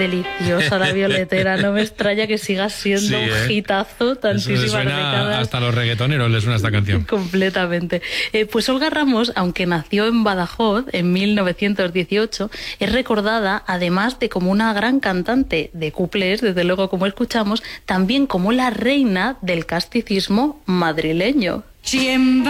deliciosa la Violetera, no me extraña que siga siendo un hitazo tantísimas décadas. Hasta los reggaetoneros les suena esta canción. Completamente. Pues Olga Ramos, aunque nació en Badajoz en 1918, es recordada, además de como una gran cantante de cuplés, desde luego como escuchamos, también como la reina del casticismo madrileño.